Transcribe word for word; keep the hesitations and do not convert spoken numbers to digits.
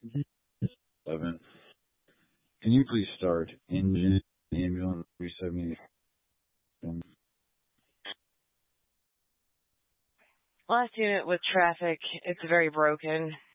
Eleven. Can you please start engine ambulance three seventy? Last unit with traffic. It's very broken.